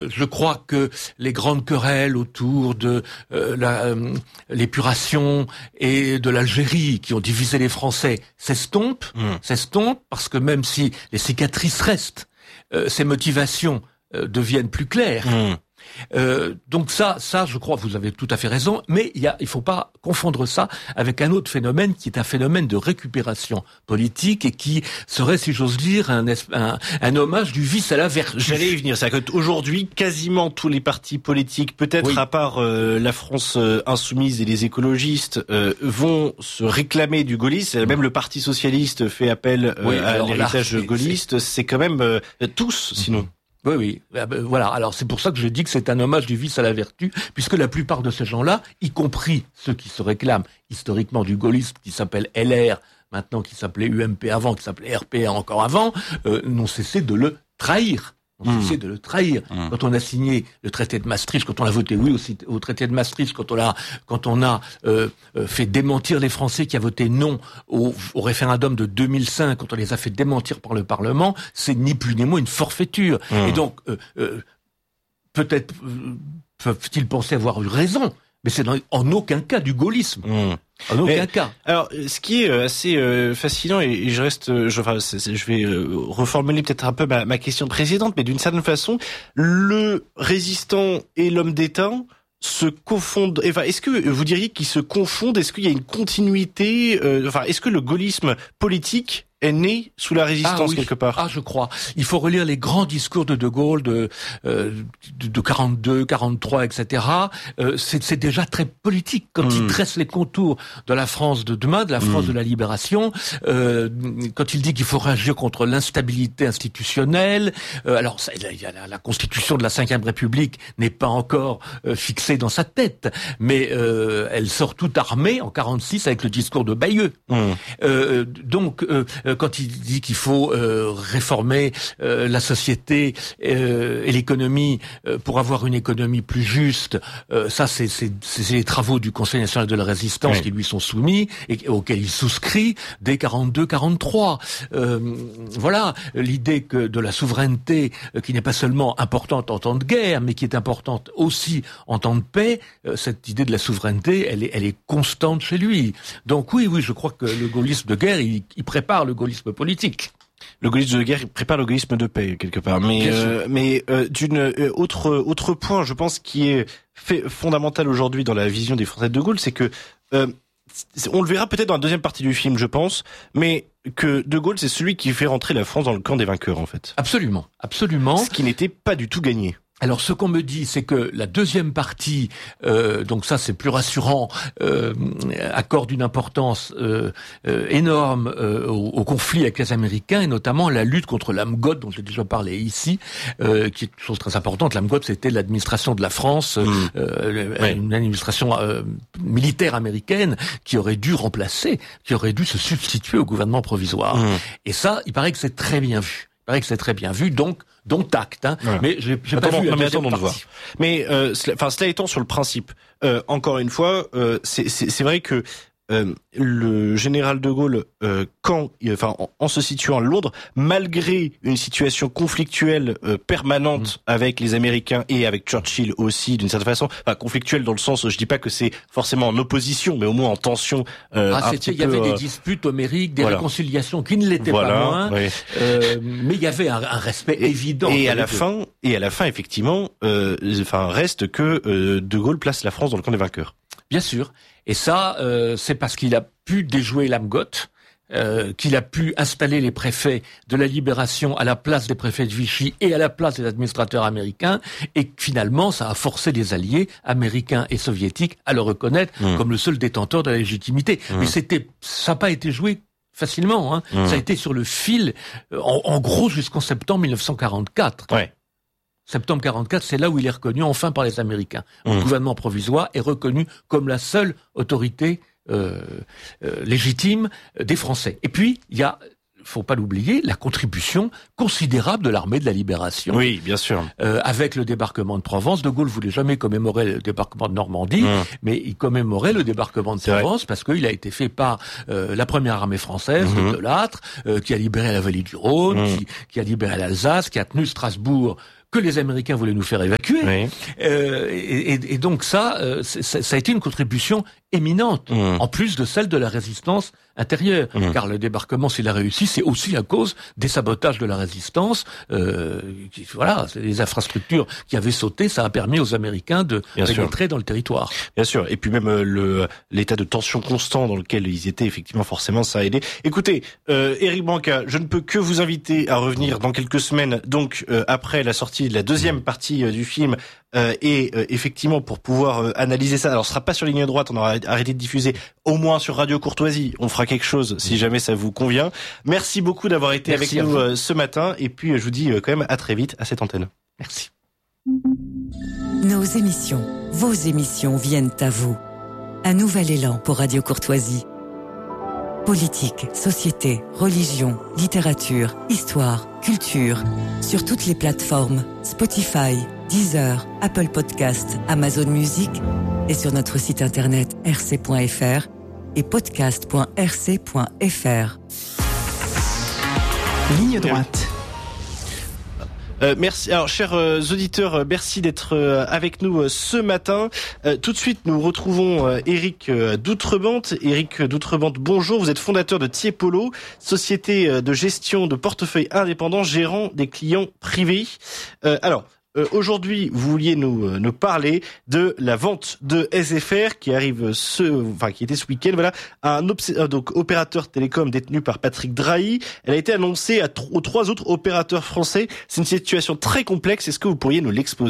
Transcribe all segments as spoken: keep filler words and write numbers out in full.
je crois que les grandes querelles autour de euh, la, euh, l'épuration et de l'Algérie qui ont divisé les Français s'estompent, mmh. s'estompent parce que même si les cicatrices restent, euh, ces motivations euh, deviennent plus claires. Mmh. Euh, donc ça, ça, je crois, vous avez tout à fait raison, mais il y a, il faut pas confondre ça avec un autre phénomène qui est un phénomène de récupération politique et qui serait, si j'ose dire, un, un, un hommage du vice à la vertu. J'allais y venir. C'est-à-dire qu'aujourd'hui, quasiment tous les partis politiques, peut-être oui. à part euh, la France euh, insoumise et les écologistes, euh, vont se réclamer du gaullisme. Même le Parti socialiste fait appel euh, oui, à l'héritage là, gaulliste. C'est... c'est quand même euh, tous, sinon. Mm-hmm. Oui, oui. Voilà. Alors, c'est pour ça que je dis que c'est un hommage du vice à la vertu, puisque la plupart de ces gens-là, y compris ceux qui se réclament historiquement du gaullisme, qui s'appelle L R, maintenant qui s'appelait U M P avant, qui s'appelait R P encore avant, euh, n'ont cessé de le trahir. On mmh. cessé de le trahir. Mmh. Quand on a signé le traité de Maastricht, quand on a voté oui au, au traité de Maastricht, quand on a, quand on a euh, fait démentir les Français qui a voté non au, au référendum de deux mille cinq, quand on les a fait démentir par le Parlement, c'est ni plus ni moins une forfaiture. Mmh. Et donc, euh, euh, peut-être euh, peuvent-ils penser avoir eu raison, mais c'est dans, en aucun cas du gaullisme. Mmh. En aucun mais, cas. Alors, ce qui est assez euh, fascinant, et, et je reste, je, enfin, c'est, c'est, je vais euh, reformuler peut-être un peu ma, ma question précédente, mais d'une certaine façon, le résistant et l'homme d'État se confondent. Enfin, est-ce que vous diriez qu'ils se confondent? Est-ce qu'il y a une continuité? euh, Enfin, est-ce que le gaullisme politique est né sous la résistance ah, oui. quelque part? Ah, je crois. Il faut relire les grands discours de De Gaulle de euh, de, de quarante-deux, quarante-trois, et cetera. Euh, c'est, c'est déjà très politique quand mmh. il dresse les contours de la France de demain, de la France mmh. de la libération. Euh, quand il dit qu'il faut réagir contre l'instabilité institutionnelle. Euh, alors, ça, il y a la, la Constitution de la Cinquième République n'est pas encore euh, fixée dans sa tête, mais euh, elle sort toute armée en quarante-six avec le discours de Bayeux. Mmh. Euh, donc euh, quand il dit qu'il faut euh, réformer euh, la société euh, et l'économie euh, pour avoir une économie plus juste, euh, ça c'est, c'est, c'est les travaux du Conseil national de la résistance oui. qui lui sont soumis et auxquels il souscrit dès quarante-deux quarante-trois. Euh, voilà, l'idée que de la souveraineté euh, qui n'est pas seulement importante en temps de guerre, mais qui est importante aussi en temps de paix, euh, cette idée de la souveraineté, elle est, elle est constante chez lui. Donc oui, oui, je crois que le gaullisme de guerre, il, il prépare le gaullisme politique. Le gaullisme de guerre prépare le gaullisme de paix quelque part. Mais euh, mais euh, d'une euh, autre autre point, je pense qui est fait, fondamental aujourd'hui dans la vision des Français de De Gaulle, c'est que euh, on le verra peut-être dans la deuxième partie du film, je pense, mais que De Gaulle c'est celui qui fait rentrer la France dans le camp des vainqueurs en fait. Absolument, absolument. Ce qui n'était pas du tout gagné. Alors, ce qu'on me dit, c'est que la deuxième partie, euh, donc ça c'est plus rassurant, euh, accorde une importance euh, euh, énorme euh, au, au conflit avec les Américains et notamment la lutte contre l'Amgod dont j'ai déjà parlé ici, euh, qui est une chose très importante. L'Amgod, c'était l'administration de la France, mmh. euh, oui. une administration euh, militaire américaine qui aurait dû remplacer, qui aurait dû se substituer au gouvernement provisoire. Mmh. Et ça, il paraît que c'est très bien vu. Il paraît que c'est très bien vu, donc donc tact. Hein. Voilà. Mais j'ai, j'ai attends, pas vu la non, mais deuxième attendons de voir. Mais euh, cela, enfin cela étant sur le principe, euh, encore une fois, euh, c'est, c'est, c'est vrai que euh, le général de Gaulle, euh, quand, enfin, en, en se situant à Londres, malgré une situation conflictuelle euh, permanente mmh. avec les Américains et avec Churchill aussi, d'une certaine façon, enfin conflictuelle dans le sens, je dis pas que c'est forcément en opposition, mais au moins en tension. Euh, ah, un c'était, petit il y avait peu, des euh, disputes homériques, des voilà. réconciliations qui ne l'étaient voilà, pas moins, oui. euh, mais il y avait un, un respect et, évident. Et à la deux. fin, et à la fin, effectivement, euh, enfin reste que euh, De Gaulle place la France dans le camp des vainqueurs. Bien sûr. Et ça, euh, c'est parce qu'il a pu déjouer l'Amgott, euh, qu'il a pu installer les préfets de la Libération à la place des préfets de Vichy et à la place des administrateurs américains, et que finalement, ça a forcé les alliés américains et soviétiques à le reconnaître mmh. comme le seul détenteur de la légitimité. Mmh. Mais c'était, ça n'a pas été joué facilement. Hein. Mmh. Ça a été sur le fil, en, en gros, jusqu'en septembre mille neuf cent quarante-quatre. Ouais. Septembre quarante-quatre, c'est là où il est reconnu enfin par les Américains. Mmh. Le gouvernement provisoire est reconnu comme la seule autorité euh, euh, légitime des Français. Et puis, il y a, faut pas l'oublier, la contribution considérable de l'armée de la Libération. Oui, bien sûr. Euh, avec le débarquement de Provence, De Gaulle voulait jamais commémorer le débarquement de Normandie, mmh. mais il commémorait le débarquement de c'est Provence vrai. Parce qu'il a été fait par euh, la première armée française, mmh. de Delattre, euh, qui a libéré la vallée du Rhône, mmh. qui, qui a libéré l'Alsace, qui a tenu Strasbourg que les Américains voulaient nous faire évacuer. Oui. Euh, et, et, et donc ça, euh, ça, ça a été une contribution éminente, mmh. en plus de celle de la résistance intérieure. Mmh. Car le débarquement, s'il a réussi, c'est aussi à cause des sabotages de la résistance. Euh, qui, voilà, les infrastructures qui avaient sauté, ça a permis aux Américains de Bien pénétrer sûr. dans le territoire. Bien sûr. Et puis même euh, le l'état de tension constant dans lequel ils étaient, effectivement, forcément, ça a aidé. Écoutez, euh, Éric Branca, je ne peux que vous inviter à revenir dans quelques semaines, donc euh, après la sortie de la deuxième partie euh, du film, euh, et euh, effectivement pour pouvoir euh, analyser ça. Alors, ce sera pas sur Ligne Droite, on aura arrêté de diffuser, au moins sur Radio Courtoisie. On fera quelque chose si jamais ça vous convient. Merci beaucoup d'avoir été Merci avec nous euh, ce matin, et puis euh, je vous dis euh, quand même à très vite à cette antenne. Merci. Nos émissions, vos émissions viennent à vous. Un nouvel élan pour Radio Courtoisie. Politique, société, religion, littérature, histoire, culture. Sur toutes les plateformes, Spotify, Deezer, Apple Podcast, Amazon Music et sur notre site internet r c point f r et podcast point r c point f r. Ligne droite. Euh, merci. Alors, chers euh, auditeurs, merci d'être euh, avec nous euh, ce matin. Euh, tout de suite, nous retrouvons euh, Éric euh, Doutrebente. Éric Doutrebente, bonjour. Vous êtes fondateur de Tiepolo, société euh, de gestion de portefeuille indépendant, gérant des clients privés. Euh, alors, Euh, aujourd'hui, vous vouliez nous euh, nous parler de la vente de S F R qui arrive ce, enfin qui était ce week-end, voilà, à un obs- euh, donc opérateur télécom détenu par Patrick Drahi. Elle a été annoncée à t- aux trois autres opérateurs français. C'est une situation très complexe. Est-ce que vous pourriez nous l'exposer ?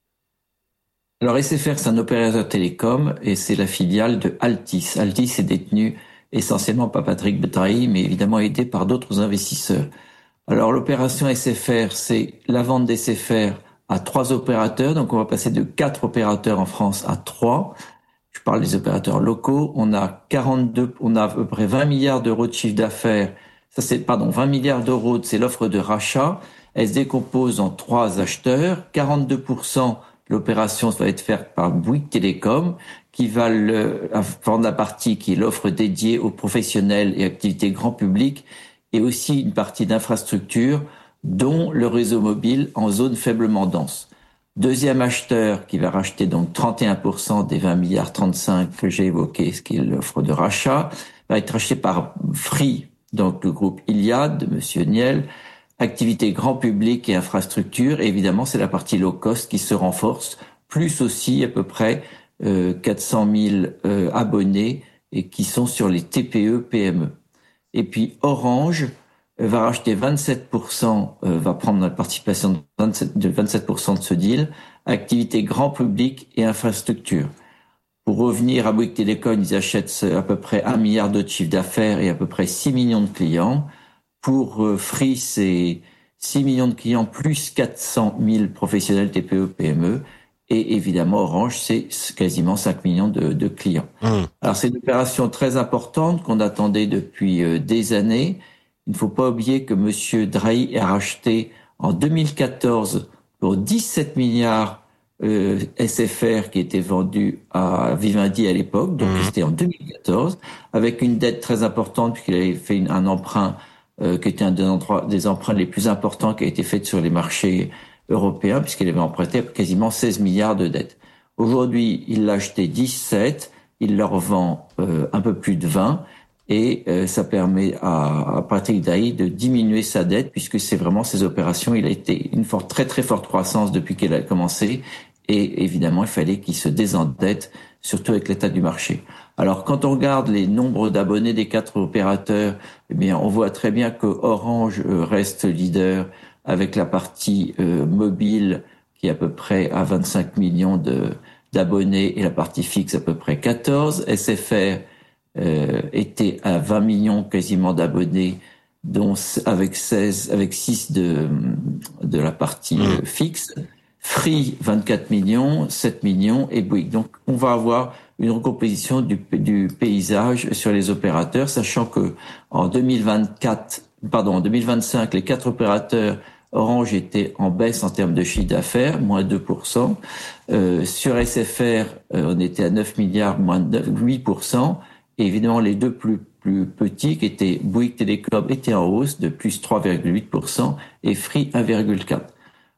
Alors S F R, c'est un opérateur télécom et c'est la filiale de Altis. Altis est détenu essentiellement par Patrick Drahi, mais évidemment aidé par d'autres investisseurs. Alors l'opération S F R, c'est la vente d'S F R à trois opérateurs, donc on va passer de quatre opérateurs en France à trois. Je parle des opérateurs locaux. On a quarante-deux, on a à peu près vingt milliards d'euros de chiffre d'affaires. Ça c'est, pardon, vingt milliards d'euros, c'est l'offre de rachat. Elle se décompose en trois acheteurs. quarante-deux pour cent de l'opération va être faite par Bouygues Télécom, qui va le, vendre la partie qui est l'offre dédiée aux professionnels et activités grand public, et aussi une partie d'infrastructure, dont le réseau mobile en zone faiblement dense. Deuxième acheteur qui va racheter donc trente et un pour cent des vingt milliards trente-cinq que j'ai évoqué, ce qui est l'offre de rachat, va être racheté par Free, donc le groupe Iliad de Monsieur Niel, activité grand public et infrastructure. Et évidemment, c'est la partie low cost qui se renforce, plus aussi à peu près euh, quatre cent mille euh, abonnés et qui sont sur les T P E P M E. Et puis Orange va racheter vingt-sept pour cent, euh, va prendre la participation de vingt-sept, de vingt-sept pour cent de ce deal, activité grand public et infrastructure. Pour revenir à Bouygues Télécom, ils achètent à peu près un milliard de chiffre d'affaires et à peu près six millions de clients. Pour euh, Free, c'est six millions de clients plus quatre cent mille professionnels T P E P M E. Et évidemment, Orange, c'est quasiment cinq millions de, de clients. Mmh. Alors, c'est une opération très importante qu'on attendait depuis euh, des années. Il ne faut pas oublier que Monsieur Drahi a racheté en deux mille quatorze pour dix-sept milliards euh, S F R qui était vendu à Vivendi à l'époque, donc mmh. c'était en deux mille quatorze, avec une dette très importante puisqu'il avait fait une, un emprunt euh, qui était un des, endroits, des emprunts les plus importants qui a été fait sur les marchés européens puisqu'il avait emprunté quasiment seize milliards de dettes. Aujourd'hui, il l'a acheté dix-sept, il leur vend euh, un peu plus de vingt. Et euh, ça permet à, à Patrick Drahi de diminuer sa dette puisque c'est vraiment ses opérations. Il a été une forte, très très forte croissance depuis qu'elle a commencé et évidemment il fallait qu'il se désendette, surtout avec l'état du marché. Alors quand on regarde les nombres d'abonnés des quatre opérateurs, eh bien on voit très bien que Orange reste leader avec la partie euh, mobile qui est à peu près à vingt-cinq millions de d'abonnés et la partie fixe à peu près quatorze. S F R Euh, était à vingt millions quasiment d'abonnés, dont avec seize, avec six de de la partie mmh. fixe. Free vingt-quatre millions, sept millions et Bouygues. Donc on va avoir une recomposition du du paysage sur les opérateurs, sachant que en deux mille vingt-quatre, pardon, en deux mille vingt-cinq, les quatre opérateurs Orange était en baisse en termes de chiffre d'affaires, moins deux pour cent. Euh, sur S F R, euh, on était à neuf milliards, moins de huit pour cent. Et évidemment, les deux plus, plus petits, qui étaient Bouygues Télécom, étaient en hausse de plus trois virgule huit pour cent et Free un virgule quatre pour cent.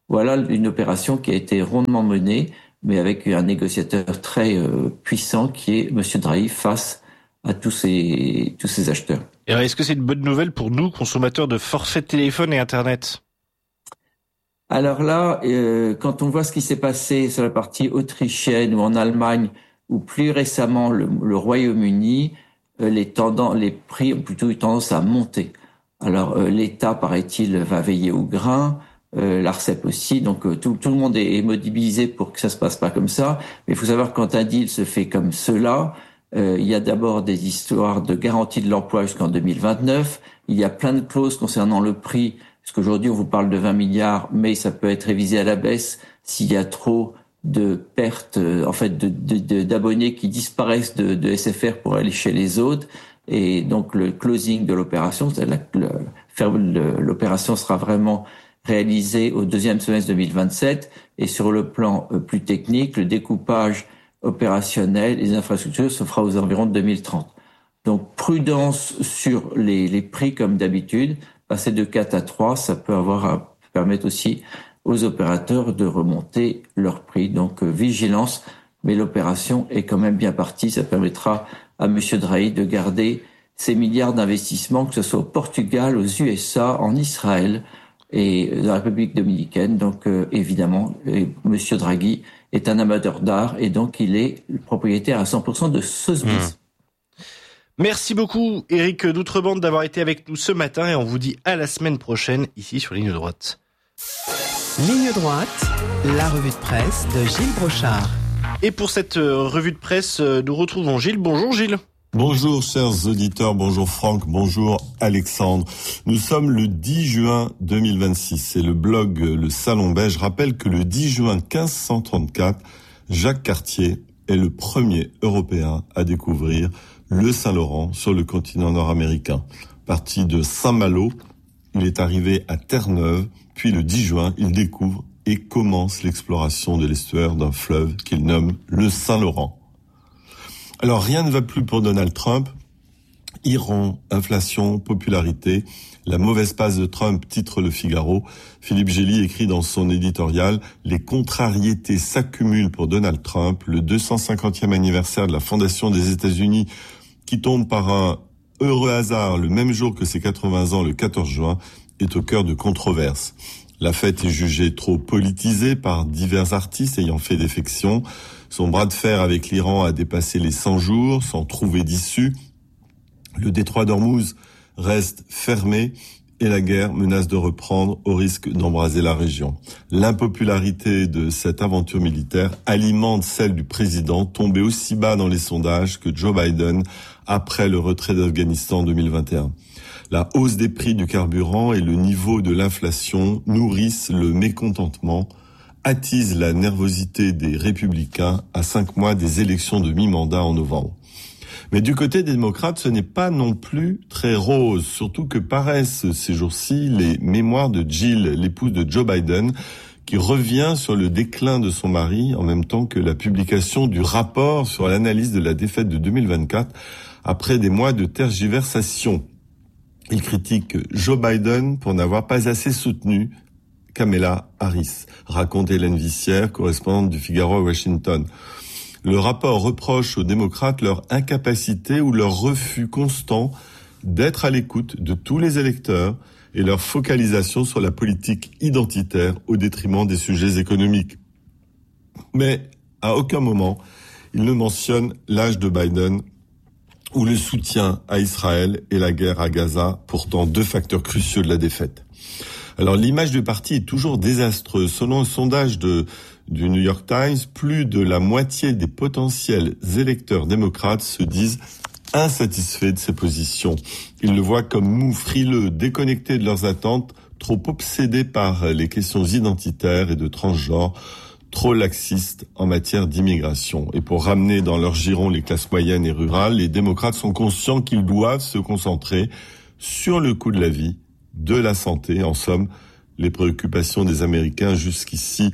Voilà une opération qui a été rondement menée, mais avec un négociateur très euh, puissant qui est Monsieur Drahi face à tous ces tous ces acheteurs. Et alors, est-ce que c'est une bonne nouvelle pour nous, consommateurs de forfaits de téléphone et Internet ? Alors là, euh, quand on voit ce qui s'est passé sur la partie autrichienne ou en Allemagne, ou plus récemment le, le Royaume-Uni, euh, les tendances, les prix ont plutôt eu tendance à monter. Alors euh, l'État, paraît-il, va veiller au grain, euh, l'Arcep aussi, donc euh, tout, tout le monde est, est mobilisé pour que ça se passe pas comme ça. Mais il faut savoir que quand un deal se fait comme cela, euh, il y a d'abord des histoires de garantie de l'emploi jusqu'en deux mille vingt-neuf. Il y a plein de clauses concernant le prix, parce qu'aujourd'hui on vous parle de vingt milliards, mais ça peut être révisé à la baisse s'il y a trop de pertes, euh, en fait, de, de, de, d'abonnés qui disparaissent de, de S F R pour aller chez les autres. Et donc le closing de l'opération, c'est-à-dire la, le, le, l'opération sera vraiment réalisée au deuxième semestre deux mille vingt-sept. Et sur le plan euh, plus technique, le découpage opérationnel et les infrastructures se fera aux environs de deux mille trente. Donc prudence sur les, les prix comme d'habitude. Passer de quatre à trois, ça peut avoir à permettre aussi aux opérateurs de remonter leurs prix. Donc euh, vigilance, mais l'opération est quand même bien partie. Ça permettra à Monsieur Drahi de garder ces milliards d'investissements, que ce soit au Portugal, aux U S A, en Israël et dans la République dominicaine. Donc euh, évidemment, et Monsieur Draghi est un amateur d'art et donc il est le propriétaire à cent pour cent de Sotheby's. Mmh. Merci beaucoup Éric d'Outrebande d'avoir été avec nous ce matin et on vous dit à la semaine prochaine ici sur Ligne Droite. Ligne Droite, la revue de presse de Gilles Brochard. Et pour cette revue de presse, nous retrouvons Gilles. Bonjour Gilles. Bonjour chers auditeurs, bonjour Franck, bonjour Alexandre. Nous sommes le dix juin deux mille vingt-six et le blog Le Salon Beige rappelle que le dix juin quinze cent trente-quatre, Jacques Cartier est le premier Européen à découvrir le Saint-Laurent sur le continent nord-américain. Parti de Saint-Malo, il est arrivé à Terre-Neuve, puis le dix juin, il découvre et commence l'exploration de l'estuaire d'un fleuve qu'il nomme le Saint-Laurent. Alors rien ne va plus pour Donald Trump. Iran, inflation, popularité, la mauvaise passe de Trump, titre Le Figaro. Philippe Gély écrit dans son éditorial « Les contrariétés s'accumulent pour Donald Trump. Le deux cent cinquantième anniversaire de la fondation des États-Unis qui tombe par un heureux hasard le même jour que ses quatre-vingts ans, le quatorze juin, est au cœur de controverses. La fête est jugée trop politisée par divers artistes ayant fait défection. Son bras de fer avec l'Iran a dépassé les cent jours sans trouver d'issue. Le détroit d'Ormuz reste fermé et la guerre menace de reprendre au risque d'embraser la région. L'impopularité de cette aventure militaire alimente celle du président, tombé aussi bas dans les sondages que Joe Biden après le retrait d'Afghanistan en deux mille vingt et un. La hausse des prix du carburant et le niveau de l'inflation nourrissent le mécontentement, attisent la nervosité des républicains à cinq mois des élections de mi-mandat en novembre. Mais du côté des démocrates, ce n'est pas non plus très rose, surtout que paraissent ces jours-ci les mémoires de Jill, l'épouse de Joe Biden, qui revient sur le déclin de son mari en même temps que la publication du rapport sur l'analyse de la défaite de deux mille vingt-quatre après des mois de tergiversation. Il critique Joe Biden pour n'avoir pas assez soutenu Kamala Harris, raconte Hélène Vissière, correspondante du Figaro à Washington. Le rapport reproche aux démocrates leur incapacité ou leur refus constant d'être à l'écoute de tous les électeurs et leur focalisation sur la politique identitaire au détriment des sujets économiques. Mais à aucun moment, il ne mentionne l'âge de Biden ou le soutien à Israël et la guerre à Gaza, pourtant deux facteurs cruciaux de la défaite. Alors l'image du parti est toujours désastreuse. Selon un sondage de, du New York Times, plus de la moitié des potentiels électeurs démocrates se disent insatisfaits de ses positions. Ils le voient comme mou, frileux, déconnectés de leurs attentes, trop obsédés par les questions identitaires et de transgenre, trop laxistes en matière d'immigration. Et pour ramener dans leur giron les classes moyennes et rurales, les démocrates sont conscients qu'ils doivent se concentrer sur le coût de la vie, de la santé, en somme, les préoccupations des Américains jusqu'ici.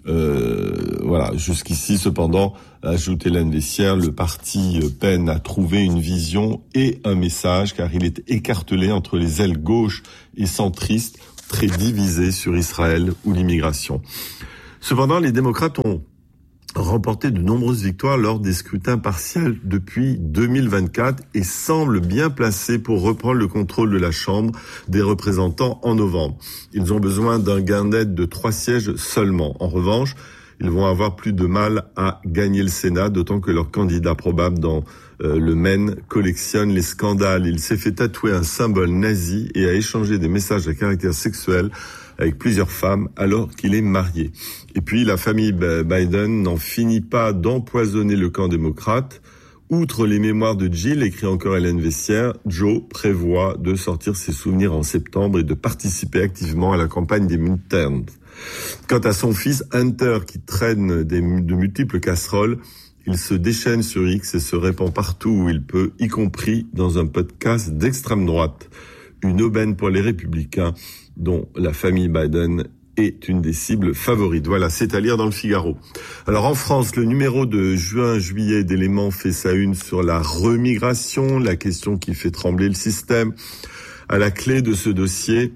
Euh, voilà, jusqu'ici, cependant, ajoute Hélène Vissière, le parti peine à trouver une vision et un message, car il est écartelé entre les ailes gauches et centristes, très divisé sur Israël ou l'immigration. Cependant, les démocrates ont remporté de nombreuses victoires lors des scrutins partiels depuis deux mille vingt-quatre et semblent bien placés pour reprendre le contrôle de la Chambre des représentants en novembre. Ils ont besoin d'un gain net de trois sièges seulement. En revanche, ils vont avoir plus de mal à gagner le Sénat, d'autant que leur candidat probable dans euh, le Maine collectionne les scandales. Il s'est fait tatouer un symbole nazi et a échangé des messages à caractère sexuel avec plusieurs femmes alors qu'il est marié. Et puis la famille Biden n'en finit pas d'empoisonner le camp démocrate. Outre les mémoires de Jill, écrit encore Hélène Vessière, Joe prévoit de sortir ses souvenirs en septembre et de participer activement à la campagne des midterms. Quant à son fils Hunter, qui traîne des, de multiples casseroles, il se déchaîne sur X et se répand partout où il peut, y compris dans un podcast d'extrême droite. Une aubaine pour les républicains, dont la famille Biden est une des cibles favorites. Voilà, c'est à lire dans le Figaro. Alors en France, le numéro de juin-juillet d'Éléments fait sa une sur la remigration, la question qui fait trembler le système. À la clé de ce dossier,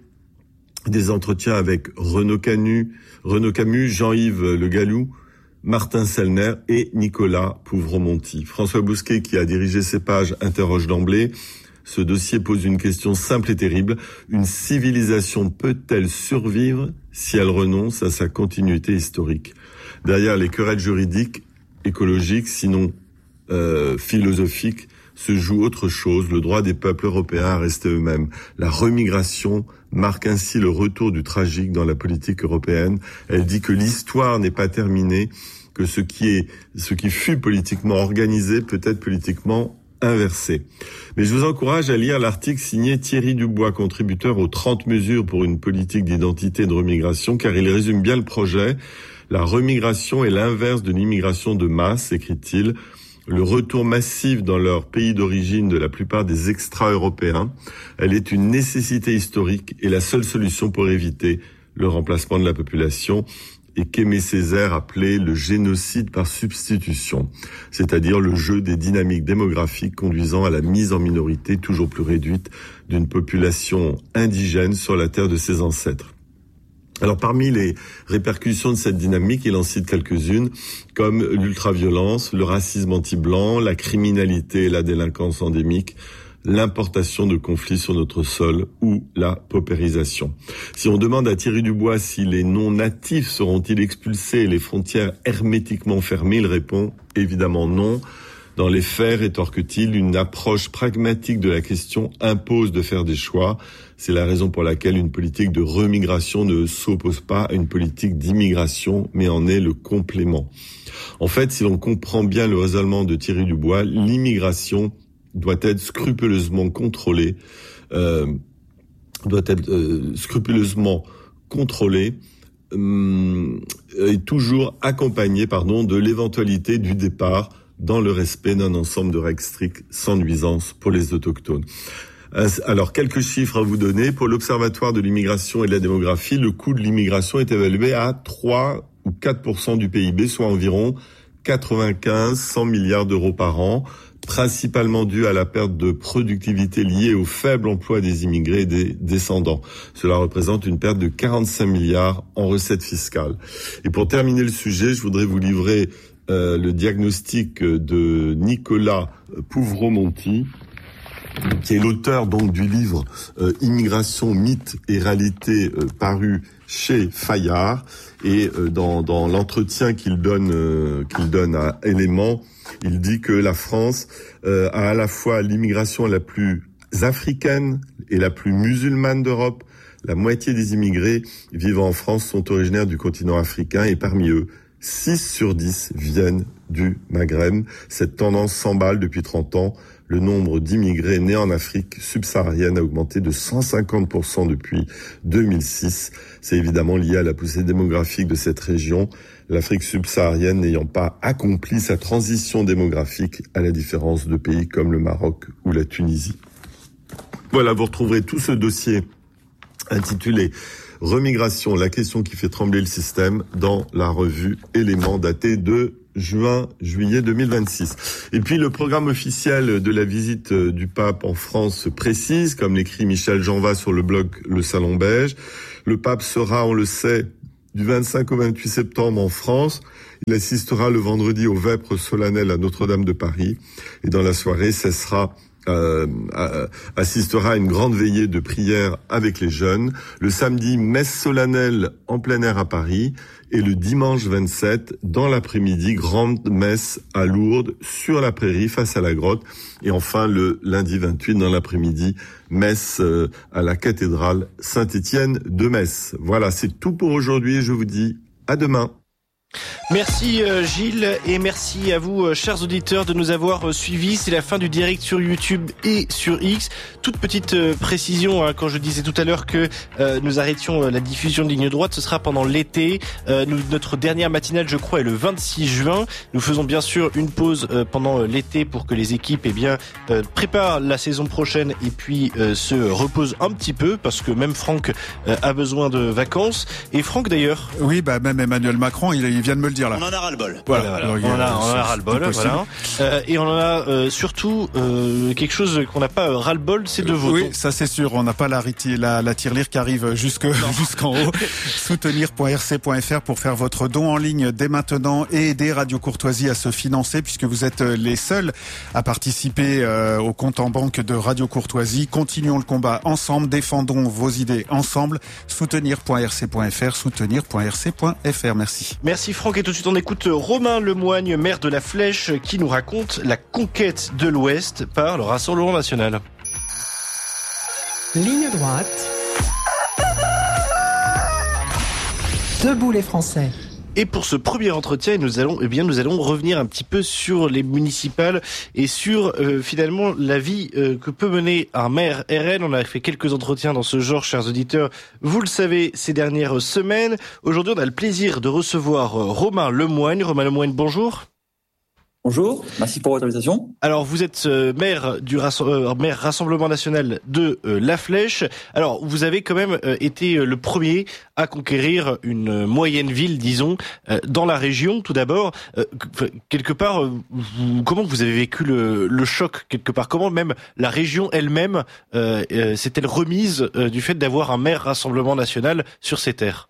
des entretiens avec Renaud Camus, Renaud Camus, Jean-Yves Le Gallou, Martin Sellner et Nicolas Pouvremonti. François Bousquet, qui a dirigé ces pages, interroge d'emblée. Ce dossier pose une question simple et terrible. Une civilisation peut-elle survivre si elle renonce à sa continuité historique? Derrière les querelles juridiques, écologiques, sinon euh, philosophiques, se joue autre chose, le droit des peuples européens à rester eux-mêmes. La remigration marque ainsi le retour du tragique dans la politique européenne. Elle dit que l'histoire n'est pas terminée, que ce qui est, ce qui fut politiquement organisé peut être politiquement inversé. Mais je vous encourage à lire l'article signé Thierry Dubois, contributeur aux trente mesures pour une politique d'identité et de remigration, car il résume bien le projet. La remigration est l'inverse de l'immigration de masse, écrit-il. Le retour massif dans leur pays d'origine de la plupart des extra-européens. Elle est une nécessité historique et la seule solution pour éviter le remplacement de la population, et qu'Aimé Césaire appelait le génocide par substitution, c'est-à-dire le jeu des dynamiques démographiques conduisant à la mise en minorité toujours plus réduite d'une population indigène sur la terre de ses ancêtres. Alors parmi les répercussions de cette dynamique, il en cite quelques-unes, comme l'ultraviolence, le racisme anti-blanc, la criminalité et la délinquance endémique, l'importation de conflits sur notre sol ou la paupérisation. Si on demande à Thierry Dubois si les non-natifs seront-ils expulsés et les frontières hermétiquement fermées, il répond évidemment non. Dans les faits, rétorque-t-il, une approche pragmatique de la question impose de faire des choix. C'est la raison pour laquelle une politique de remigration ne s'oppose pas à une politique d'immigration, mais en est le complément. En fait, si l'on comprend bien le raisonnement de Thierry Dubois, l'immigration doit être scrupuleusement contrôlée, euh, doit être euh, scrupuleusement contrôlée euh, et toujours accompagnée, pardon, de l'éventualité du départ dans le respect d'un ensemble de règles strictes sans nuisance pour les autochtones. Alors, quelques chiffres à vous donner. Pour l'Observatoire de l'immigration et de la démographie, le coût de l'immigration est évalué à trois ou quatre pour cent du P I B, soit environ quatre-vingt-quinze à cent milliards d'euros par an, principalement dû à la perte de productivité liée au faible emploi des immigrés et des descendants. Cela représente une perte de quarante-cinq milliards en recettes fiscales. Et pour terminer le sujet, je voudrais vous livrer euh, le diagnostic de Nicolas Pouvremonti, qui est l'auteur donc du livre euh, Immigration, mythe et réalité, euh, paru chez Fayard. Et euh, dans, dans l'entretien qu'il donne euh, qu'il donne à Éléments, il dit que la France euh, a à la fois l'immigration la plus africaine et la plus musulmane d'Europe. La moitié des immigrés vivant en France sont originaires du continent africain et parmi eux, six sur dix viennent du Maghreb. Cette tendance s'emballe depuis trente ans. Le nombre d'immigrés nés en Afrique subsaharienne a augmenté de cent cinquante pour cent depuis deux mille six. C'est évidemment lié à la poussée démographique de cette région, l'Afrique subsaharienne n'ayant pas accompli sa transition démographique à la différence de pays comme le Maroc ou la Tunisie. Voilà, vous retrouverez tout ce dossier intitulé « Remigration, la question qui fait trembler le système » dans la revue Éléments datée de juin, juillet deux mille vingt-six. Et puis le programme officiel de la visite du pape en France se précise, comme l'écrit Michel Janvat sur le blog Le Salon Beige. Le pape sera, on le sait, du vingt-cinq au vingt-huit septembre en France. Il assistera le vendredi au vêpres solennel à Notre-Dame de Paris. Et dans la soirée, cessera Euh, euh, assistera à une grande veillée de prière avec les jeunes. Le samedi, messe solennelle en plein air à Paris. Et le dimanche vingt-sept, dans l'après-midi, grande messe à Lourdes, sur la prairie, face à la grotte. Et enfin, le lundi vingt-huit, dans l'après-midi, messe euh, à la cathédrale Saint-Étienne de Metz. Voilà, c'est tout pour aujourd'hui. Je vous dis à demain. Merci euh, Gilles, et merci à vous euh, chers auditeurs de nous avoir euh, suivis. C'est la fin du direct sur YouTube et sur X. Toute petite euh, précision, hein, quand je disais tout à l'heure que euh, nous arrêtions euh, la diffusion de Ligne Droite, ce sera pendant l'été. Euh, nous, notre dernière matinale, je crois, est le vingt-six juin. Nous faisons bien sûr une pause euh, pendant euh, l'été pour que les équipes eh bien euh, préparent la saison prochaine et puis euh, se reposent un petit peu, parce que même Franck euh, a besoin de vacances. Et Franck d'ailleurs. Oui, bah même Emmanuel Macron, il, il vient de me le dire là. On en a ras-le-bol. Voilà, voilà. Alors, on, en a, on en a ras-le-bol, voilà. Euh, et on en a euh, surtout euh, quelque chose qu'on n'a pas euh, ras-le-bol, c'est de vos Oui, dons. ça c'est sûr. On n'a pas la, la, la tirelire qui arrive jusque jusqu'en haut. soutenir point r c point f r pour faire votre don en ligne dès maintenant et aider Radio Courtoisie à se financer, puisque vous êtes les seuls à participer euh, au compte en banque de Radio Courtoisie. Continuons le combat ensemble, défendons vos idées ensemble. soutenir point r c point f r, soutenir point r c point f r. Merci. Merci Franck, et tout de suite on écoute Romain Lemoigne, maire de La Flèche, qui nous raconte la conquête de l'Ouest par le Rassemblement National. Ligne droite. Debout les Français. Et pour ce premier entretien, nous allons, eh bien, nous allons revenir un petit peu sur les municipales et sur euh, finalement la vie euh, que peut mener un maire R N. On a fait quelques entretiens dans ce genre, chers auditeurs. Vous le savez, ces dernières semaines. Aujourd'hui, on a le plaisir de recevoir euh, Romain Lemoigne. Romain Lemoigne, bonjour. Bonjour, merci pour votre invitation. Alors, vous êtes euh, maire du rass- euh, maire Rassemblement National de euh, La Flèche. Alors, vous avez quand même euh, été euh, le premier à conquérir une euh, moyenne ville, disons, euh, dans la région. Tout d'abord, euh, quelque part, euh, vous, comment vous avez vécu le, le choc quelque part? Comment même la région elle-même euh, euh, s'est-elle remise euh, du fait d'avoir un maire Rassemblement National sur ses terres?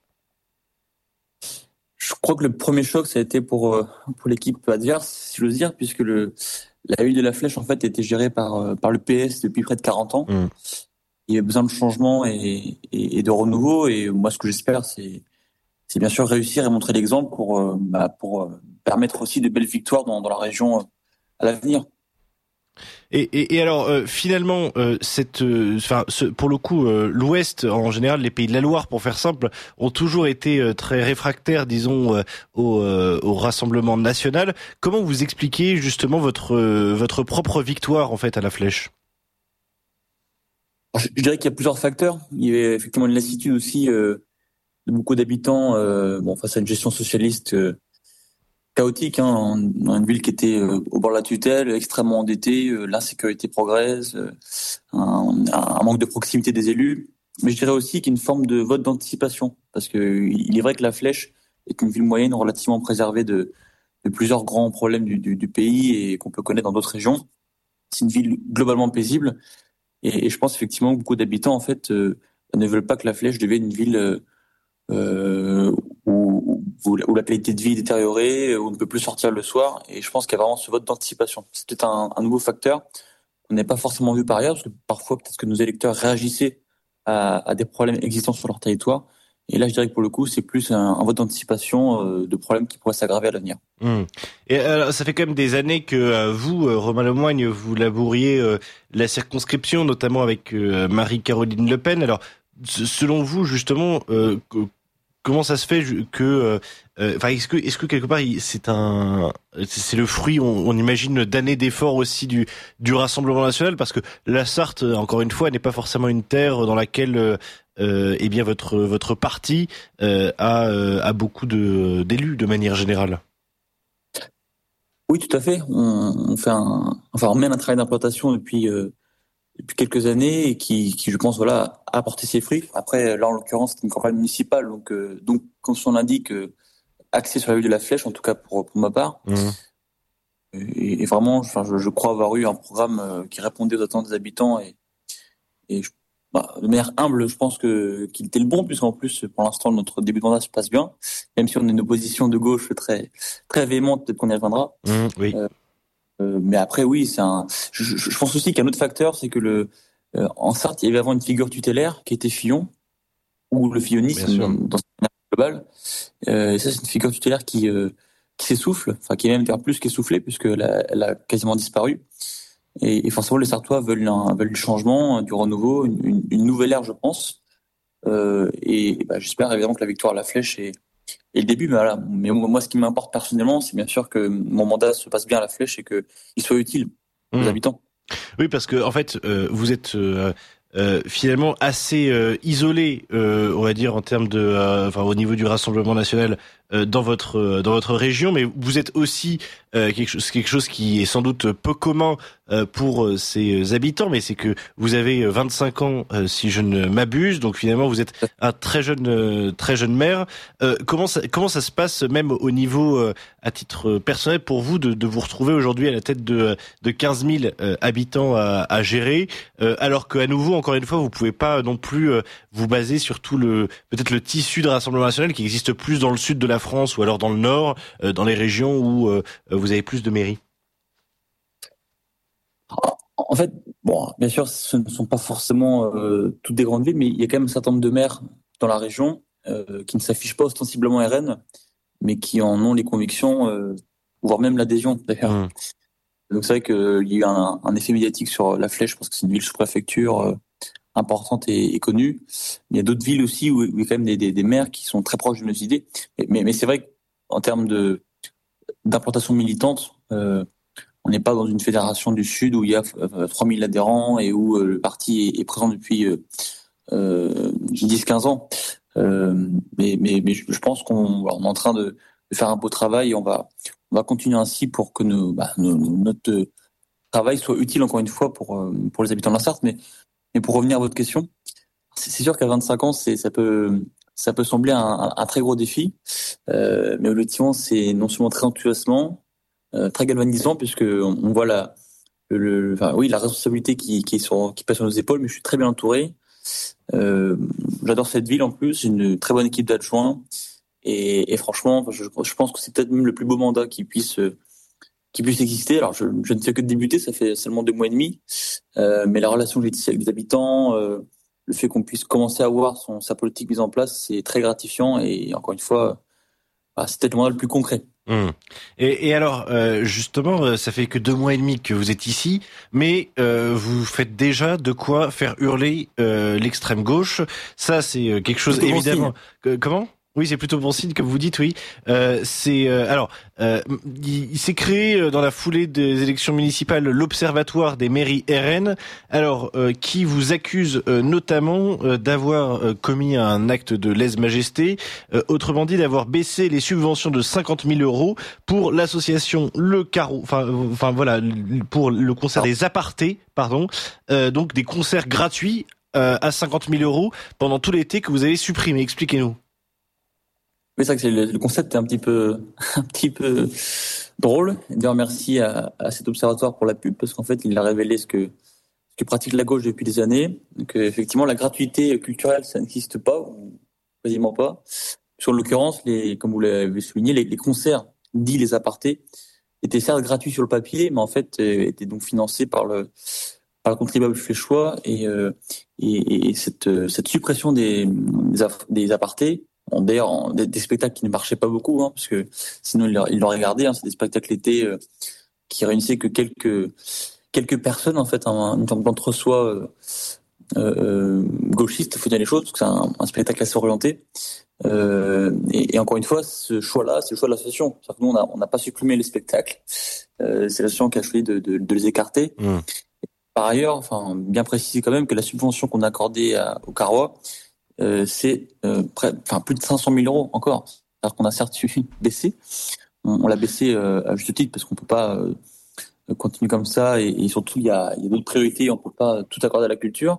Je crois que le premier choc, ça a été pour euh, pour l'équipe adverse, si j'ose dire, puisque le la ville de La Flèche en fait était gérée par euh, par le P S depuis près de quarante ans. Mmh. Il y avait besoin de changement et, et, et de renouveau. Et moi, ce que j'espère, c'est c'est bien sûr réussir et montrer l'exemple pour euh, bah, pour euh, permettre aussi de belles victoires dans dans la région euh, à l'avenir. Et, et, et alors euh, finalement, euh, cette, enfin, euh, pour le coup, euh, l'Ouest, en général, les pays de la Loire, pour faire simple, ont toujours été euh, très réfractaires, disons, euh, au, euh, au Rassemblement National. Comment vous expliquez justement votre euh, votre propre victoire en fait à La Flèche? Je, je dirais qu'il y a plusieurs facteurs. Il y avait effectivement une lassitude aussi euh, de beaucoup d'habitants, euh, bon, face à une gestion socialiste. Euh, chaotique, hein, dans une ville qui était euh, au bord de la tutelle, extrêmement endettée, euh, l'insécurité progresse, euh, un, un manque de proximité des élus. Mais je dirais aussi qu'il y a une forme de vote d'anticipation, parce que il est vrai que La Flèche est une ville moyenne relativement préservée de, de plusieurs grands problèmes du, du, du pays et qu'on peut connaître dans d'autres régions. C'est une ville globalement paisible, et, et je pense effectivement que beaucoup d'habitants en fait euh, ne veulent pas que La Flèche devienne une ville euh, euh, où, où, où la qualité de vie est détériorée, où on ne peut plus sortir le soir. Et je pense qu'il y a vraiment ce vote d'anticipation. C'est peut-être un, un nouveau facteur qu'on n'a pas forcément vu par ailleurs, parce que parfois peut-être que nos électeurs réagissaient à, à des problèmes existants sur leur territoire. Et là, je dirais que pour le coup, c'est plus un, un vote d'anticipation euh, de problèmes qui pourraient s'aggraver à l'avenir. Mmh. Et alors, ça fait quand même des années que euh, vous, euh, Romain Lemoigne, vous labouriez euh, la circonscription, notamment avec euh, Marie-Caroline Le Pen. Alors, selon vous, justement, euh, comment ça se fait que, enfin, euh, est-ce que, est-ce que quelque part, c'est un, c'est le fruit, on, on imagine, d'années d'efforts aussi du du Rassemblement National, parce que la Sarthe, encore une fois, n'est pas forcément une terre dans laquelle, euh, eh bien, votre votre parti euh, a a beaucoup de d'élus de manière générale. Oui, tout à fait. On, on fait un, enfin, on mène un travail d'implantation depuis. Euh, depuis quelques années et qui, qui je pense voilà a apporté ses fruits. Après là en l'occurrence c'est une campagne municipale donc euh, donc quand on indique euh, axé sur la ville de La Flèche, en tout cas pour pour ma part. Mmh. Et, et vraiment enfin je, je crois avoir eu un programme euh, qui répondait aux attentes des habitants et et je, bah, de manière humble, je pense que qu'il était le bon, puisqu'en plus, pour l'instant, notre début de mandat se passe bien, même si on a une opposition de gauche très très véhémente, peut-être qu'on y reviendra. Mmh, oui. Euh, euh, mais après, oui, c'est un. Je, je, je pense aussi qu'un autre facteur, c'est que le euh, en Sarthe, il y avait avant une figure tutélaire qui était Fillon, ou le fillonisme dans, dans sa manière globale. Euh, et ça, c'est une figure tutélaire qui euh, qui s'essouffle, enfin qui est même plus qu'essoufflée, puisque elle a, elle a quasiment disparu. Et, et forcément, les Sartois veulent un, veulent du changement, du renouveau, une, une, une nouvelle ère, je pense. Euh, et, et bah, j'espère évidemment que la victoire à la Flèche est, est le début. Mais voilà. Mais moi, ce qui m'importe personnellement, c'est bien sûr que mon mandat se passe bien à la Flèche et que il soit utile aux mmh. habitants. Oui, parce que en fait, euh, vous êtes euh, euh, finalement assez euh, isolé, euh, on va dire en termes de, euh, enfin au niveau du Rassemblement national euh, dans votre euh, dans votre région, mais vous êtes aussi euh, quelque chose quelque chose qui est sans doute peu commun euh, pour euh, ses habitants, mais c'est que vous avez vingt-cinq ans euh, si je ne m'abuse, donc finalement vous êtes un très jeune euh, très jeune maire. Euh, comment ça comment ça se passe même au niveau euh, à titre personnel pour vous de, de vous retrouver aujourd'hui à la tête de de quinze mille euh, habitants à, à gérer, euh, alors qu'à nouveau encore une fois vous pouvez pas non plus euh, vous baser sur tout le peut-être le tissu de Rassemblement national qui existe plus dans le sud de la France ou alors dans le nord, euh, dans les régions où euh, vous avez plus de mairies. En fait, bon, bien sûr, ce ne sont pas forcément euh, toutes des grandes villes, mais il y a quand même un certain nombre de maires dans la région euh, qui ne s'affichent pas ostensiblement R N, mais qui en ont les convictions, euh, voire même l'adhésion d'ailleurs. Mmh. Donc c'est vrai qu'il y a eu un, un effet médiatique sur la Flèche parce que c'est une ville sous-préfecture euh, importante et, et connue. Il y a d'autres villes aussi où, où il y a quand même des, des, des maires qui sont très proches de nos idées. Mais, mais, mais c'est vrai qu'en termes de d'implantation militante, euh, on n'est pas dans une fédération du Sud où il y a euh, trois mille adhérents et où euh, le parti est, est présent depuis euh, euh, dix quinze ans. Euh, mais, mais, mais je pense qu'on on est en train de, de faire un beau travail et on va, on va continuer ainsi pour que nos, bah, nos, notre travail soit utile encore une fois pour, pour les habitants de la Sarthe. Mais, mais pour revenir à votre question, c'est, c'est sûr qu'à vingt-cinq ans, c'est, ça peut, ça peut sembler un, un très gros défi. Euh, mais objectivement, c'est non seulement très enthousiasmant, euh, très galvanisant, puisque on, on voit la, le, le, enfin, oui, la responsabilité qui, qui est sur, qui passe sur nos épaules, mais je suis très bien entouré. Euh, j'adore cette ville en plus, j'ai une très bonne équipe d'adjoints et, et franchement, je, je pense que c'est peut-être même le plus beau mandat qui puisse, qui puisse exister. Alors, je, je ne fais que de débuter, ça fait seulement deux mois et demi, euh, mais la relation que j'ai tissée avec les habitants, euh, le fait qu'on puisse commencer à voir son, sa politique mise en place, c'est très gratifiant et encore une fois, bah, c'est peut-être le mandat le plus concret. Mmh. Et, et alors, euh, justement, ça fait que deux mois et demi que vous êtes ici, mais euh, vous faites déjà de quoi faire hurler euh, l'extrême gauche. Ça, c'est quelque chose plutôt évidemment. Bon comment ? Oui, c'est plutôt bon signe, comme vous dites, oui. Euh, c'est euh, alors, euh, il, il s'est créé dans la foulée des élections municipales l'Observatoire des mairies R N. Alors, euh, qui vous accuse euh, notamment euh, d'avoir euh, commis un acte de lèse-majesté, euh, autrement dit d'avoir baissé les subventions de cinquante mille euros pour l'association Le Carreau, enfin, enfin voilà, pour le concert des apartés, pardon, euh, donc des concerts gratuits euh, à cinquante mille euros pendant tout l'été que vous avez supprimé. Expliquez-nous. Oui, c'est vrai que c'est le, le concept est un petit peu, un petit peu drôle. D'ailleurs, merci à, à cet observatoire pour la pub, parce qu'en fait, il a révélé ce que, ce que pratique la gauche depuis des années. Donc, euh, effectivement, la gratuité culturelle, ça n'existe pas, ou quasiment pas. Sur l'occurrence, les, comme vous l'avez souligné, les, les concerts, dits les apartés, étaient certes gratuits sur le papier, mais en fait, euh, étaient donc financés par le, par le contribuable fléchois. Et, euh, et, et cette, cette suppression des, des, des apartés, d'ailleurs, des, des spectacles qui ne marchaient pas beaucoup, hein, parce que sinon ils l'auraient gardé. Hein, c'est des spectacles l'été euh, qui réunissaient que quelques quelques personnes en fait, un, une forme d'entre-soi euh, euh, gauchiste, faut dire les choses, parce que c'est un, un spectacle assez orienté. Euh, et, et encore une fois, ce choix-là, c'est le choix de l'association. C'est-à-dire que nous, on n'a on n'a pas supprimé les spectacles. Euh, c'est l'association qui a choisi de, de, de les écarter. Mmh. Par ailleurs, enfin, bien préciser quand même que la subvention qu'on a accordée à, au Carrois, Euh, c'est euh, près, enfin plus de cinq cent mille euros encore. C'est-à-dire qu'on a certes baissé, on, on l'a baissé euh, à juste titre parce qu'on peut pas euh, continuer comme ça et, et surtout il y a, il y a d'autres priorités, on peut pas tout accorder à la culture,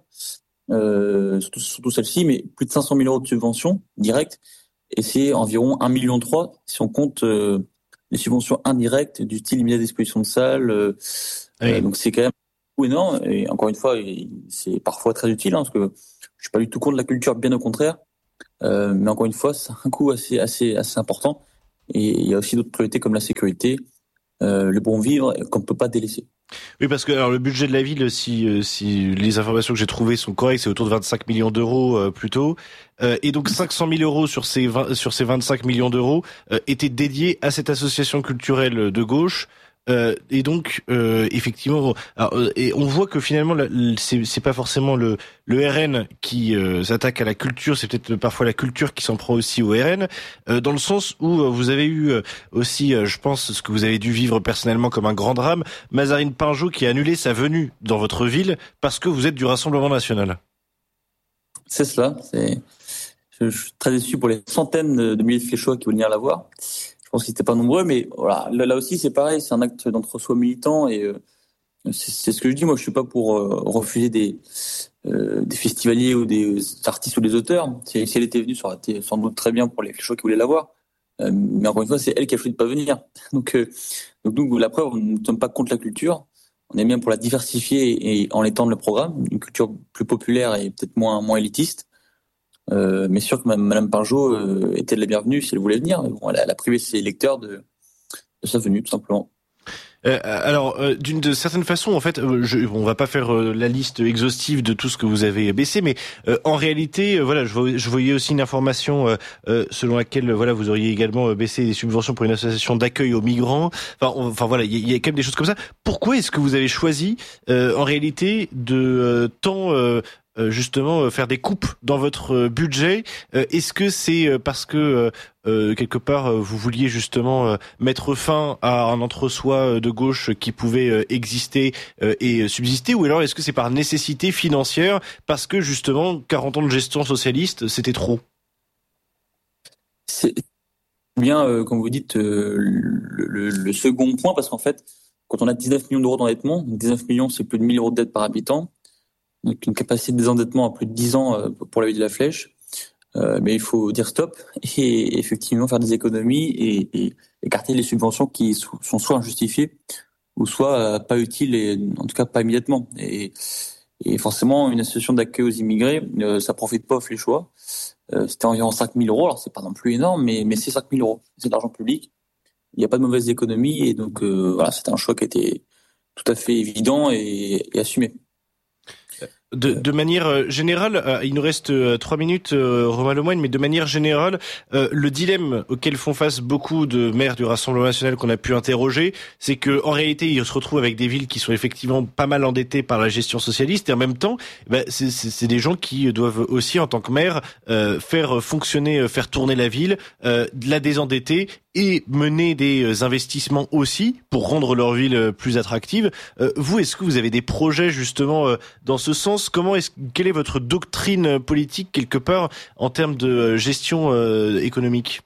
euh, surtout, surtout celle-ci, mais plus de cinq cent mille euros de subventions directes et c'est environ un million trois si on compte euh, les subventions indirectes du style mise à disposition de salles. Euh, oui. euh, donc c'est quand même coût énorme. Et encore une fois, c'est parfois très utile, hein, parce que je suis pas du tout contre la culture, bien au contraire. Euh, mais encore une fois, c'est un coût assez, assez, assez important. Et il y a aussi d'autres priorités comme la sécurité, euh, le bon vivre, qu'on ne peut pas délaisser. Oui, parce que alors le budget de la ville, si si les informations que j'ai trouvées sont correctes, c'est autour de vingt-cinq millions d'euros euh, plutôt, euh, et donc cinq cent mille euros sur ces vingt, sur ces vingt-cinq millions d'euros euh, étaient dédiés à cette association culturelle de gauche. Euh, et donc euh, effectivement, alors, euh, et on voit que finalement la, c'est, c'est pas forcément le, le R N qui euh, s'attaque à la culture, c'est peut-être parfois la culture qui s'en prend aussi au R N, euh, dans le sens où euh, vous avez eu euh, aussi, euh, je pense, ce que vous avez dû vivre personnellement comme un grand drame, Mazarine Pinjot qui a annulé sa venue dans votre ville parce que vous êtes du Rassemblement national. C'est cela. C'est... Je, je suis très déçu pour les centaines de, de milliers de fléchois qui veulent venir la voir. Je pense qu'ils n'étaient pas nombreux, mais voilà, là, là aussi c'est pareil, c'est un acte d'entre-soi militant et euh, c'est, c'est ce que je dis. Moi, je suis pas pour euh, refuser des euh, des festivaliers ou des artistes ou des auteurs. Si, si elle était venue, ça aurait été sans doute très bien pour les fléchois qui voulaient la voir. Euh, mais encore une fois, c'est elle qui a choisi de pas venir. Donc, euh, donc nous, la preuve, nous ne sommes pas contre la culture. On est bien pour la diversifier et en étendre le programme, une culture plus populaire et peut-être moins moins élitiste. Euh, mais sûr que Madame Pinjot euh, était la bienvenue si elle voulait venir. Bon, elle, a, elle a privé ses lecteurs de, de sa venue, tout simplement. Euh, alors, euh, d'une de certaine façon, en fait, euh, je, on va pas faire euh, la liste exhaustive de tout ce que vous avez baissé, mais euh, en réalité, euh, voilà, je, voyais, je voyais aussi une information euh, euh, selon laquelle, voilà, vous auriez également baissé les subventions pour une association d'accueil aux migrants. Enfin, on, enfin voilà, il y, y a quand même des choses comme ça. Pourquoi est-ce que vous avez choisi, euh, en réalité, de euh, tant euh, Euh, justement euh, faire des coupes dans votre euh, budget? euh, Est-ce que c'est euh, parce que euh, euh, quelque part euh, vous vouliez justement euh, mettre fin à un entre-soi euh, de gauche qui pouvait euh, exister euh, et subsister, ou alors est-ce que c'est par nécessité financière parce que justement quarante ans de gestion socialiste c'était trop? C'est bien, euh, comme vous dites, euh, le, le, le second point, parce qu'en fait, quand on a dix-neuf millions d'euros d'endettement, dix-neuf millions c'est plus de mille euros de dette par habitant, donc une capacité de désendettement à plus de dix ans pour la ville de la Flèche. Euh, mais il faut dire stop et effectivement faire des économies et, et écarter les subventions qui sont soit injustifiées ou soit pas utiles et en tout cas pas immédiatement. Et, et forcément, une association d'accueil aux immigrés, euh, ça profite pas aux Fléchois. Euh, c'était environ cinq mille euros, alors c'est pas non plus énorme, mais, mais c'est cinq mille euros. C'est de l'argent public. Il n'y a pas de mauvaise économie et donc euh, voilà, c'était un choix qui était tout à fait évident et, et assumé. De, de manière générale, euh, il nous reste euh, trois minutes, euh, Romain Lemoine, mais de manière générale, euh, le dilemme auquel font face beaucoup de maires du Rassemblement national qu'on a pu interroger, c'est que en réalité, ils se retrouvent avec des villes qui sont effectivement pas mal endettées par la gestion socialiste, et en même temps, bah, c'est, c'est, c'est des gens qui doivent aussi, en tant que maire, euh, faire fonctionner, faire tourner la ville, euh, la désendetter et mener des investissements aussi pour rendre leur ville plus attractive. Euh, vous, est-ce que vous avez des projets justement euh, dans ce sens? Comment est-ce, quelle est votre doctrine politique quelque part en termes de gestion euh, économique?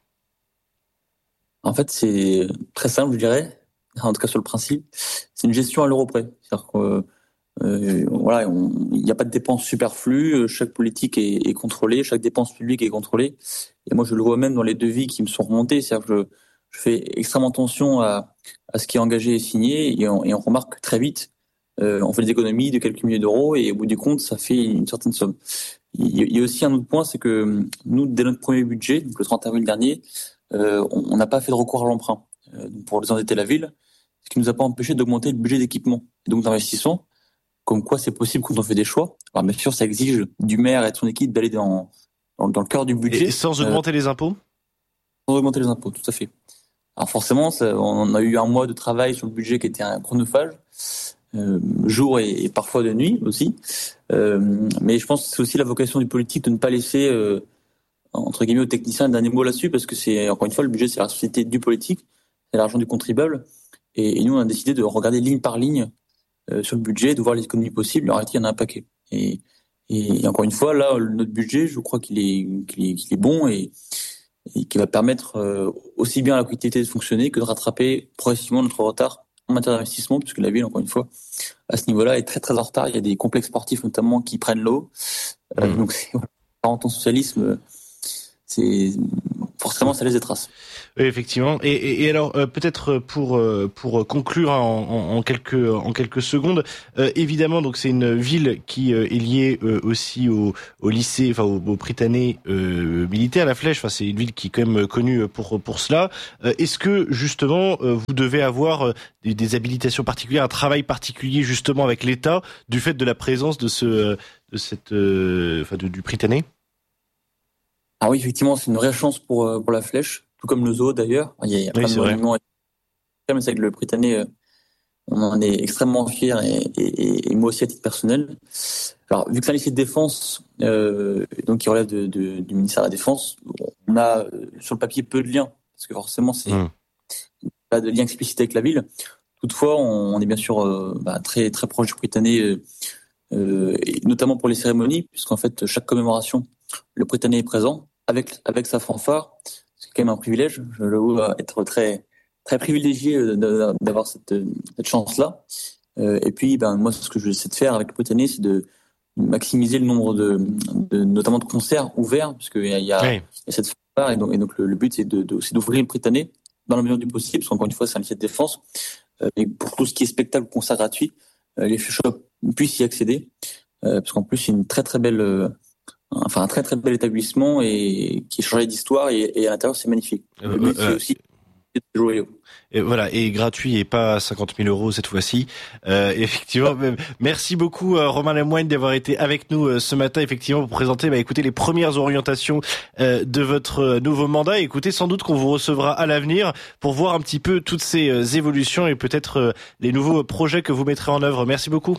En fait, c'est très simple, je dirais. En tout cas, sur le principe, c'est une gestion à l'euro près. C'est-à-dire que euh, voilà, il n'y a pas de dépenses superflues. Chaque politique est, est contrôlée, chaque dépense publique est contrôlée. Et moi, je le vois même dans les devis qui me sont remontés. C'est-à-dire que je, je fais extrêmement attention à, à ce qui est engagé et signé, et on, et on remarque très vite. Euh, on fait des économies de quelques milliers d'euros et au bout du compte, ça fait une certaine somme. Il y a aussi un autre point, c'est que nous, dès notre premier budget, donc le trente avril dernier, euh, on n'a pas fait de recours à l'emprunt euh, pour désendetter la ville, ce qui nous a pas empêché d'augmenter le budget d'équipement et donc d'investissement, comme quoi c'est possible quand on fait des choix. Alors bien sûr, ça exige du maire et de son équipe d'aller dans, dans, dans le cœur du budget. Et sans augmenter euh, les impôts ? Sans augmenter les impôts, tout à fait. Alors forcément, ça, on a eu un mois de travail sur le budget qui était un chronophage. Euh, jour et, et parfois de nuit aussi. Euh, mais je pense que c'est aussi la vocation du politique de ne pas laisser, euh, entre guillemets, aux techniciens un dernier mot là-dessus, parce que c'est, encore une fois, le budget, c'est la société du politique, c'est l'argent du contribuable. Et, et nous, on a décidé de regarder ligne par ligne euh, sur le budget, de voir les économies possibles. En réalité, il y en a un paquet. Et, et, et encore une fois, là, notre budget, je crois qu'il est, qu'il est, qu'il est bon et, et qui va permettre euh, aussi bien à la collectivité de fonctionner que de rattraper progressivement notre retard en matière d'investissement, puisque la ville, encore une fois, à ce niveau-là, est très très en retard. Il y a des complexes sportifs notamment qui prennent l'eau. Mmh. Euh, donc, c'est, quarante ans de socialisme, c'est, forcément ça laisse des traces. Oui, effectivement. Et, et, et alors euh, peut-être pour euh, pour conclure hein, en, en quelques en quelques secondes, euh, évidemment donc c'est une ville qui euh, est liée euh, aussi au, au lycée, enfin au, au Prytanée euh, militaire, la Flèche. Enfin c'est une ville qui est quand même connue pour pour cela. Euh, est-ce que justement euh, vous devez avoir des, des habilitations particulières, un travail particulier justement avec l'État du fait de la présence de ce de cette euh, enfin de, du Prytanée? Ah oui, effectivement, c'est une vraie chance pour pour la Flèche. Tout comme le zoo d'ailleurs, il y a, il y a plein oui, de monuments. Mais c'est que le Prytanée, on en est extrêmement fiers et, et, et moi aussi à titre personnel. Alors vu que c'est un lycée de défense, euh, donc qui relève de, de, du ministère de la Défense, on a euh, sur le papier peu de liens parce que forcément c'est mmh. pas de lien explicite avec la ville. Toutefois, on, on est bien sûr euh, bah, très très proche du Prytanée, euh, euh, et notamment pour les cérémonies, puisqu'en fait chaque commémoration, le Prytanée est présent avec avec sa fanfare. C'est quand même un privilège. Je l'avoue être très très privilégié d'avoir cette, cette chance-là. Et puis, ben moi, ce que je essaie de faire avec le Prytanée, c'est de maximiser le nombre de, de notamment de concerts ouverts, parce qu'il y a, il y a, oui. il y a cette fanfare, et donc, et donc le, le but c'est de, de c'est d'ouvrir le Prytanée dans la mesure du possible, parce qu'encore une fois, c'est un lycée de défense. Et pour tout ce qui est spectacle, concert gratuit, les shops puissent y accéder, parce qu'en plus, c'est une très très belle Enfin, un très très bel établissement et qui est chargé d'histoire et, et à l'intérieur c'est magnifique. Le euh, but euh, c'est aussi de jouer. Et voilà, et gratuit et pas cinquante mille euros cette fois-ci. Euh, effectivement, merci beaucoup euh, Romain Lemoine d'avoir été avec nous euh, ce matin, effectivement, pour présenter, bah, écoutez, les premières orientations euh, de votre euh, nouveau mandat. Et écoutez, sans doute qu'on vous recevra à l'avenir pour voir un petit peu toutes ces euh, évolutions et peut-être euh, les nouveaux projets que vous mettrez en œuvre. Merci beaucoup.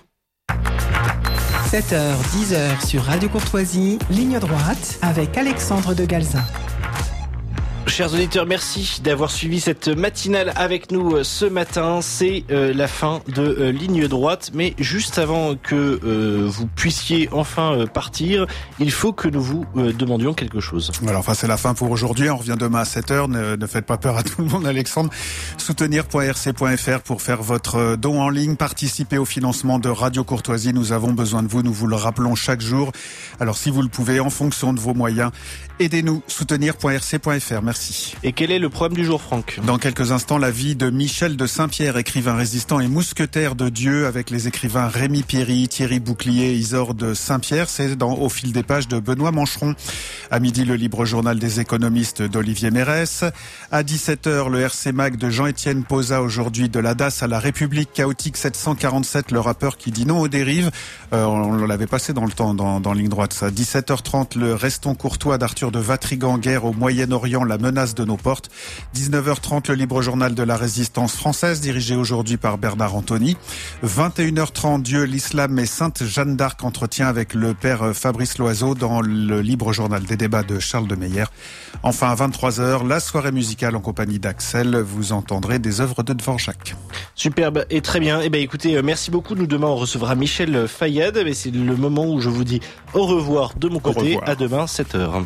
sept heures, dix heures sur Radio Courtoisie, ligne droite avec Alexandre de Galzin. Chers auditeurs, merci d'avoir suivi cette matinale avec nous ce matin. C'est euh, la fin de euh, Ligne Droite, mais juste avant que euh, vous puissiez enfin euh, partir, il faut que nous vous euh, demandions quelque chose. Alors, enfin, c'est la fin pour aujourd'hui. On revient demain à sept heures. Ne, ne faites pas peur à tout le monde, Alexandre. soutenir point r c point f r pour faire votre don en ligne. Participez au financement de Radio Courtoisie. Nous avons besoin de vous. Nous vous le rappelons chaque jour. Alors, si vous le pouvez, en fonction de vos moyens, aidez-nous. soutenir point r c point f r. Merci. Et quel est le problème du jour, Franck ? Dans quelques instants, la vie de Michel de Saint-Pierre, écrivain résistant et mousquetaire de Dieu, avec les écrivains Rémi Pierry, Thierry Bouclier, Isor de Saint-Pierre. C'est dans Au fil des pages de Benoît Mancheron. À midi, le libre journal des économistes d'Olivier Mérès. À dix-sept heures, le R C Mag de Jean-Étienne Posa, aujourd'hui de la D A S à la République chaotique sept cent quarante-sept, le rappeur qui dit non aux dérives. Euh, on l'avait passé dans le temps, dans, dans ligne droite, ça. dix-sept heures trente, le Restons courtois d'Arthur de Vatrigan, guerre au Moyen-Orient, la menace de nos portes. dix-neuf heures trente, le libre journal de la résistance française, dirigé aujourd'hui par Bernard Anthony. vingt et une heures trente, Dieu, l'islam et Sainte Jeanne d'Arc, entretien avec le père Fabrice Loiseau dans le libre journal des débats de Charles de Meyer. Enfin, à vingt-trois heures, la soirée musicale en compagnie d'Axel. Vous entendrez des œuvres de Dvorak. Superbe et très bien. Eh ben, écoutez, merci beaucoup. Nous, demain, on recevra Michel Fayad. Mais c'est le moment où je vous dis au revoir de mon côté. À demain, sept heures.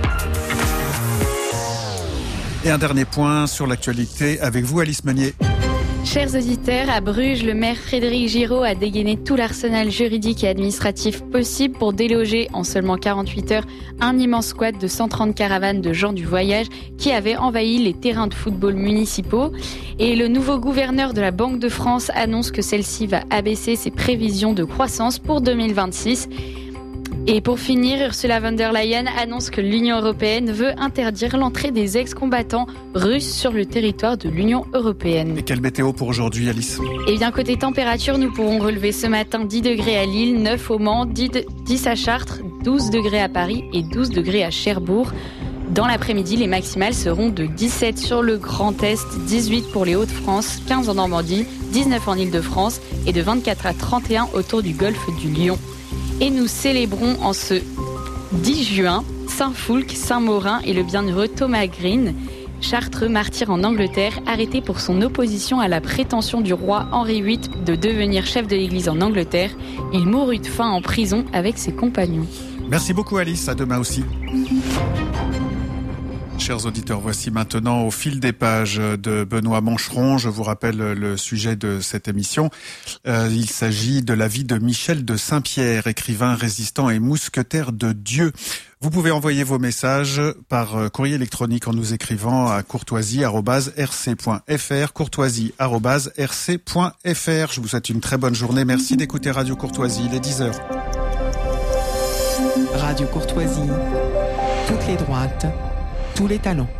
Et un dernier point sur l'actualité avec vous, Alice Meunier. Chers auditeurs, à Bruges, le maire Frédéric Giraud a dégainé tout l'arsenal juridique et administratif possible pour déloger en seulement quarante-huit heures un immense squat de cent trente caravanes de gens du voyage qui avaient envahi les terrains de football municipaux. Et le nouveau gouverneur de la Banque de France annonce que celle-ci va abaisser ses prévisions de croissance pour deux mille vingt-six. Et pour finir, Ursula von der Leyen annonce que l'Union européenne veut interdire l'entrée des ex-combattants russes sur le territoire de l'Union européenne. Et quelle météo pour aujourd'hui, Alice ? Eh bien, côté température, nous pourrons relever ce matin dix degrés à Lille, neuf au Mans, dix à Chartres, douze degrés à Paris et douze degrés à Cherbourg. Dans l'après-midi, les maximales seront de dix-sept sur le Grand Est, dix-huit pour les Hauts-de-France, quinze en Normandie, dix-neuf en Île-de-France et de vingt-quatre à trente et un autour du golfe du Lion. Et nous célébrons en ce dix juin Saint-Foulque, Saint-Maurin et le bienheureux Thomas Green, chartreux martyr en Angleterre, arrêté pour son opposition à la prétention du roi Henri huit de devenir chef de l'Église en Angleterre. Il mourut de faim en prison avec ses compagnons. Merci beaucoup Alice, à demain aussi. Chers auditeurs, voici maintenant au fil des pages de Benoît Mancheron. Je vous rappelle le sujet de cette émission. Euh, il s'agit de la vie de Michel de Saint-Pierre, écrivain, résistant et mousquetaire de Dieu. Vous pouvez envoyer vos messages par courrier électronique en nous écrivant à courtoisie arobase r c point f r, courtoisie arobase r c point f r. Je vous souhaite une très bonne journée. Merci d'écouter Radio Courtoisie. Il est dix heures. Radio Courtoisie, toutes les droites, tous les talents.